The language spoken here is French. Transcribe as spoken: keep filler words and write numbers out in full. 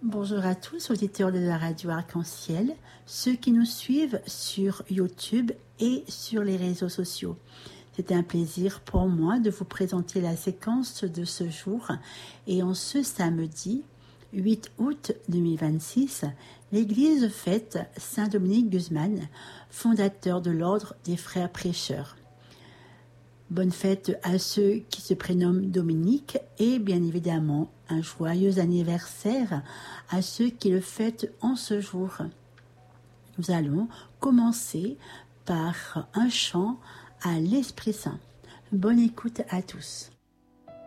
Bonjour à tous, auditeurs de la radio Arc-en-Ciel, ceux qui nous suivent sur YouTube et sur les réseaux sociaux. C'est un plaisir pour moi de vous présenter la séquence de ce jour. Et en ce samedi huit août deux mille vingt-six, l'Église fête Saint Dominique Guzman, fondateur de l'ordre des frères prêcheurs. Bonne fête à ceux qui se prénomment Dominique et bien évidemment un joyeux anniversaire à ceux qui le fêtent en ce jour. Nous allons commencer par un chant à l'Esprit Saint. Bonne écoute à tous.